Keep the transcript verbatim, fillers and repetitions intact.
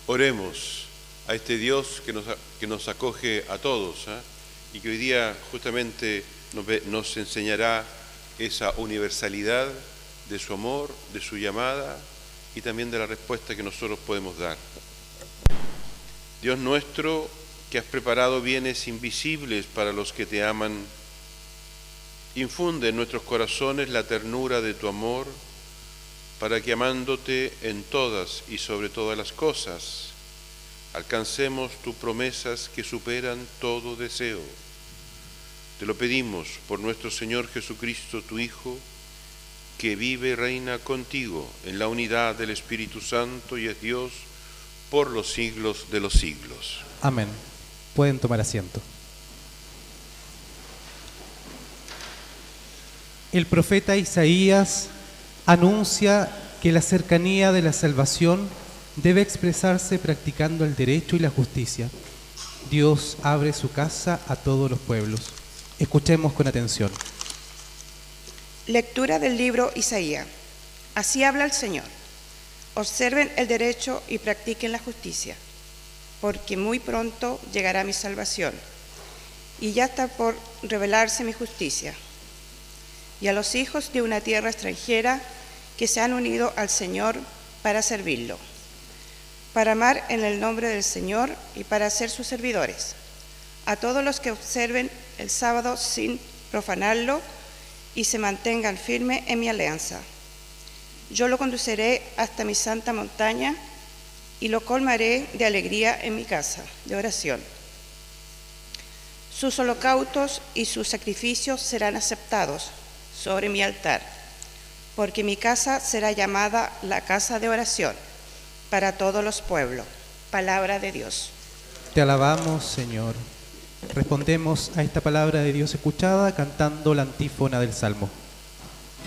Oremos a este Dios que nos, que nos acoge a todos, ¿eh? y que hoy día justamente nos, nos enseñará esa universalidad de su amor, de su llamada y también de la respuesta que nosotros podemos dar. Dios nuestro, que has preparado bienes invisibles para los que te aman, infunde en nuestros corazones la ternura de tu amor, para que amándote en todas y sobre todas las cosas, alcancemos tus promesas que superan todo deseo. Te lo pedimos por nuestro Señor Jesucristo, tu Hijo, que vive y reina contigo en la unidad del Espíritu Santo y es Dios por los siglos de los siglos. Amén. Pueden tomar asiento. El profeta Isaías anuncia que la cercanía de la salvación debe expresarse practicando el derecho y la justicia. Dios abre su casa a todos los pueblos. Escuchemos con atención. Lectura del libro Isaías. Así habla el Señor. Observen el derecho y practiquen la justicia, porque muy pronto llegará mi salvación, y ya está por revelarse mi justicia. Y a los hijos de una tierra extranjera que se han unido al Señor para servirlo, para amar en el nombre del Señor y para ser sus servidores. A todos los que observen el sábado sin profanarlo y se mantengan firmes en mi alianza. Yo lo conduciré hasta mi santa montaña y lo colmaré de alegría en mi casa de oración. Sus holocaustos y sus sacrificios serán aceptados sobre mi altar, porque mi casa será llamada la casa de oración para todos los pueblos. Palabra de Dios. Te alabamos, Señor. Respondemos a esta palabra de Dios escuchada cantando la antífona del Salmo.